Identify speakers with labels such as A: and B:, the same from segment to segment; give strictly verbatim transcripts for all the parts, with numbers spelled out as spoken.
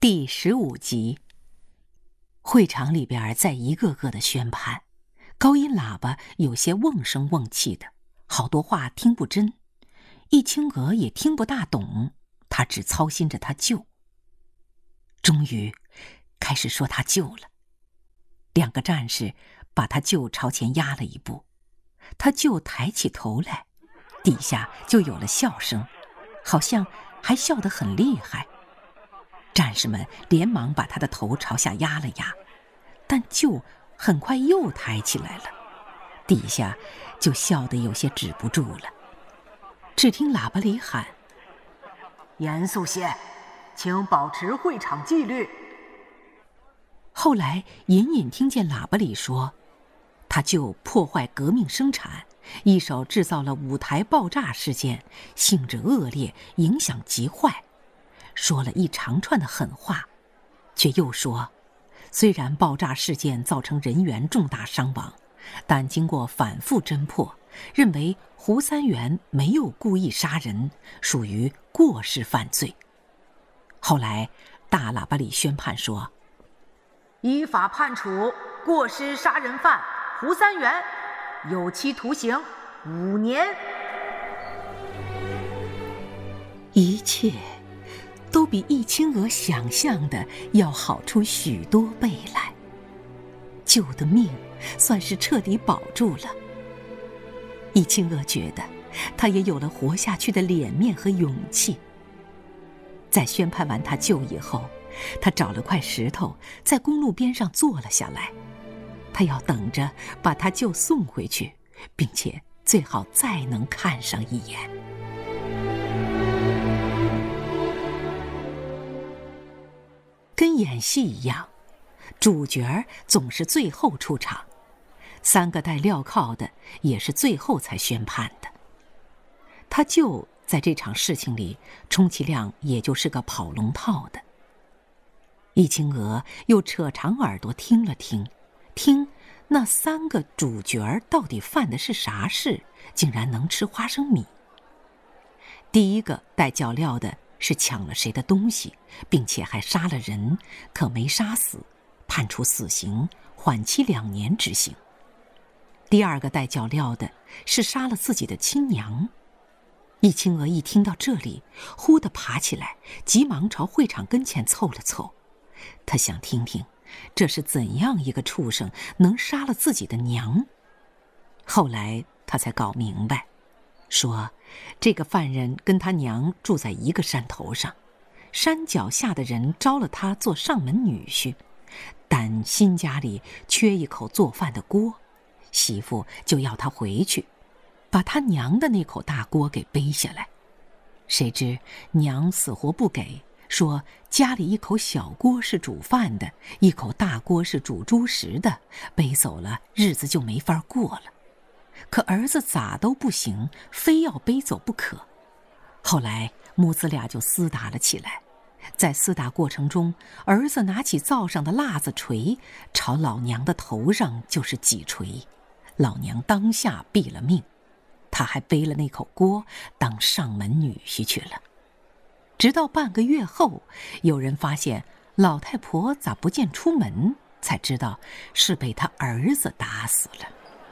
A: 第十五集。会场里边在一个个的宣判，高音喇叭有些瓮声瓮气的，好多话听不真。易清娥也听不大懂，他只操心着他舅。终于开始说他舅了，两个战士把他舅朝前压了一步，他舅抬起头来，底下就有了笑声，好像还笑得很厉害。战士们连忙把他的头朝下压了压，但舅很快又抬起来了，底下就笑得有些止不住了。只听喇叭里喊：“
B: 严肃些，请保持会场纪律。”
A: 后来隐隐听见喇叭里说，他舅破坏革命生产，一手制造了舞台爆炸事件，性质恶劣，影响极坏，说了一长串的狠话，却又说，虽然爆炸事件造成人员重大伤亡，但经过反复侦破，认为胡三元没有故意杀人，属于过失犯罪。后来大喇叭里宣判说，
B: 依法判处过失杀人犯胡三元有期徒刑五年。
A: 一切都比易清娥想象的要好出许多倍来，舅的命算是彻底保住了。易清娥觉得她也有了活下去的脸面和勇气。在宣判完他舅以后，他找了块石头在公路边上坐了下来，他要等着把他舅送回去，并且最好再能看上一眼。跟演戏一样，主角总是最后出场，三个带镣铐的也是最后才宣判的。他舅在这场事情里充其量也就是个跑龙套的。易清娥又扯长耳朵听了听，听那三个主角到底犯的是啥事，竟然能吃花生米。第一个带脚镣的是抢了谁的东西，并且还杀了人，可没杀死，判处死刑，缓期两年执行。第二个带脚镣的是杀了自己的亲娘。易清娥一听到这里，忽地爬起来，急忙朝会场跟前凑了凑。他想听听，这是怎样一个畜生能杀了自己的娘。后来他才搞明白，说这个犯人跟他娘住在一个山头上，山脚下的人招了他做上门女婿，但新家里缺一口做饭的锅，媳妇就要他回去，把他娘的那口大锅给背下来。谁知娘死活不给，说家里一口小锅是煮饭的，一口大锅是煮猪食的，背走了日子就没法过了。可儿子咋都不行，非要背走不可。后来母子俩就厮打了起来，在厮打过程中，儿子拿起灶上的辣子锤，朝老娘的头上就是几锤，老娘当下毙了命，他还背了那口锅当上门女婿去了。直到半个月后，有人发现老太婆咋不见出门，才知道是被他儿子打死了。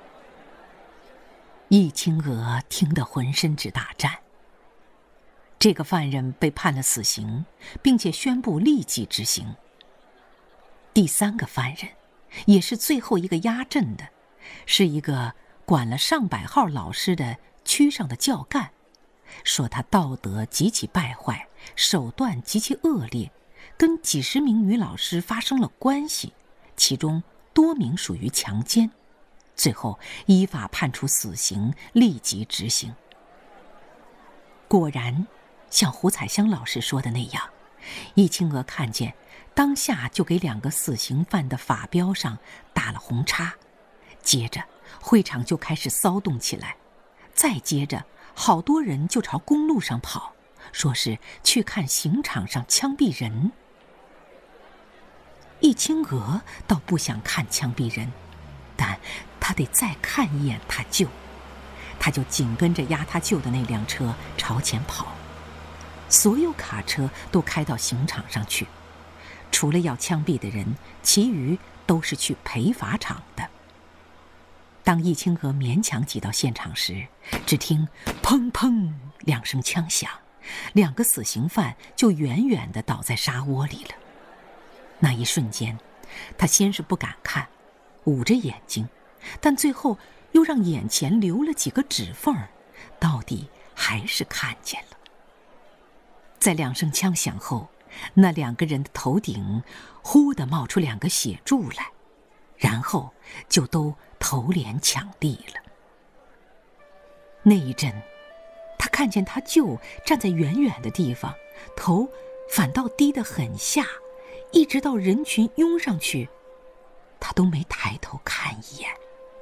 A: 易清娥听得浑身直打颤。这个犯人被判了死刑，并且宣布立即执行。第三个犯人，也是最后一个压阵的，是一个管了上百号老师的区上的教干，说他道德极其败坏，手段极其恶劣，跟几十名女老师发生了关系，其中多名属于强奸，最后依法判处死刑，立即执行。果然像胡彩香老师说的那样，易清娥看见当下就给两个死刑犯的法标上打了红叉，接着会场就开始骚动起来，再接着好多人就朝公路上跑，说是去看刑场上枪毙人。易清娥倒不想看枪毙人，但他得再看一眼他舅，他就紧跟着押他舅的那辆车朝前跑。所有卡车都开到刑场上去， 除了要枪毙的人，其余都是去陪法场的。当易清娥勉强挤到现场时，只听砰砰两声枪响，两个死刑犯就远远地倒在沙窝里了。那一瞬间，他先是不敢看，捂着眼睛，但最后又让眼前留了几个指缝，到底还是看见了。在两声枪响后，那两个人的头顶忽地冒出两个血柱来，然后就都头脸抢地了。那一阵，他看见他舅站在远远的地方，头反倒低得很下，一直到人群拥上去，他都没抬头看一眼。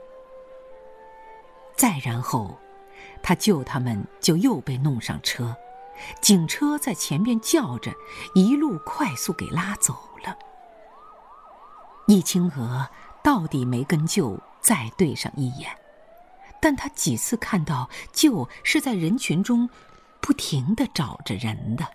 A: 再然后，他舅他们就又被弄上车，警车在前边叫着，一路快速给拉走了。易清娥到底没跟舅再对上一眼，但他几次看到舅是在人群中不停地找着人的。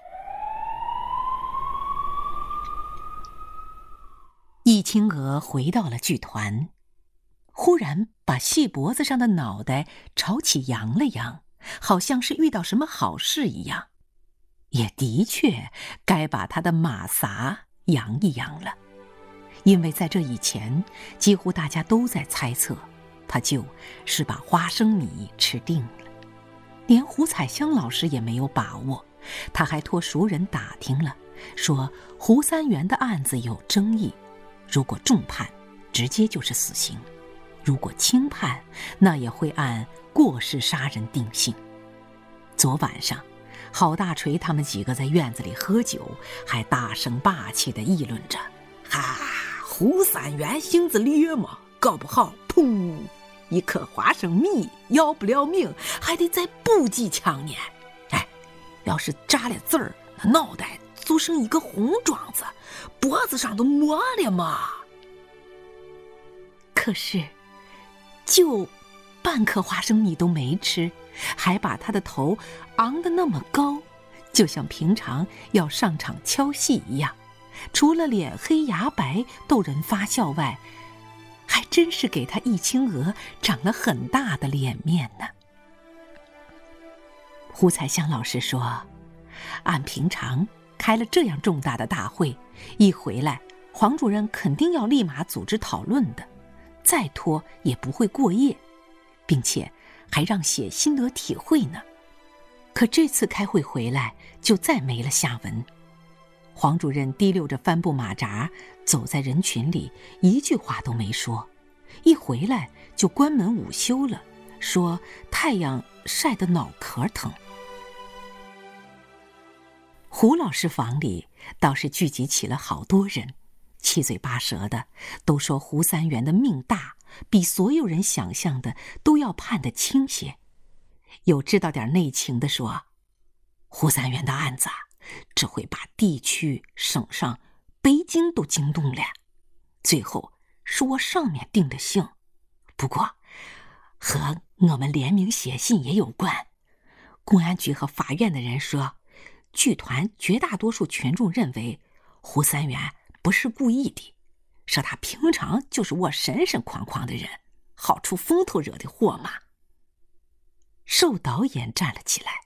A: 易清娥回到了剧团，忽然把细脖子上的脑袋朝起扬了扬，好像是遇到什么好事一样。也的确该把他的马撒扬一扬了，因为在这以前，几乎大家都在猜测，他就是把花生米吃定了。连胡彩香老师也没有把握，他还托熟人打听了，说胡三元的案子有争议，如果重判，直接就是死刑；如果轻判，那也会按过失杀人定性。昨晚上，郝大锤他们几个在院子里喝酒，还大声霸气地议论着：“哈，胡三元性子烈嘛，搞不好，砰，一颗花生米要不了命，还得再补几枪呢。哎，要是扎了字儿，那脑袋就剩一个红状子，脖子上都没了嘛。”可是，就半颗花生米都没吃，还把他的头昂得那么高，就像平常要上场敲戏一样，除了脸黑牙白逗人发笑外，还真是给他易清娥长了很大的脸面呢。胡彩香老师说，按平常开了这样重大的大会，一回来黄主任肯定要立马组织讨论的，再拖也不会过夜，并且还让写心得体会呢。可这次开会回来就再没了下文。黄主任提溜着帆布马扎走在人群里，一句话都没说，一回来就关门午休了，说太阳晒得脑壳疼。胡老师房里倒是聚集起了好多人，七嘴八舌的都说胡三元的命大，比所有人想象的都要判得轻些。有知道点内情的说，胡三元的案子啊，这会把地区、省上、北京都惊动了。最后是我上面定的性，不过和我们联名写信也有关。公安局和法院的人说，剧团绝大多数群众认为胡三元不是故意的，说他平常就是我神神哐哐的人，好出风头惹的祸嘛。寿导演站了起来，